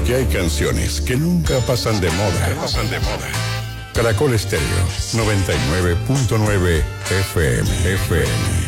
porque hay canciones que nunca pasan de moda. Caracol Estéreo 99.9 FM.